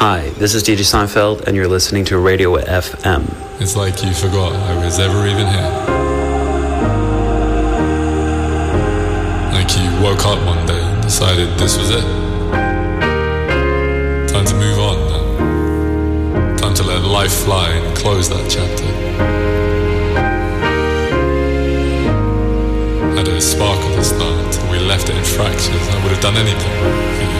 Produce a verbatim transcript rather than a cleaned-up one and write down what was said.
Hi, this is D J Seinfeld, and you're listening to Radio F M. It's like you forgot I was ever even here. Like you woke up one day and decided this was it. Time to move on now. Time to let life fly and close that chapter. Had a spark at the start, we left it in fractures. I would have done anything for you.